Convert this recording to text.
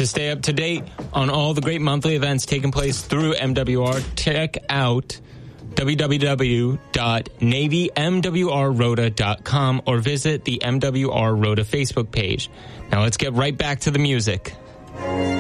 To stay up to date on all the great monthly events taking place through MWR, check out www.navymwrrota.com or visit the MWR Rota Facebook page. Now let's get right back to the music.